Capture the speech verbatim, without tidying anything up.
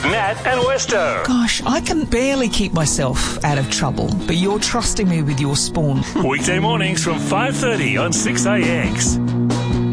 Nat and Westo. Gosh, I can barely keep myself out of trouble, but you're trusting me with your spawn. Weekday mornings from five thirty on six A X.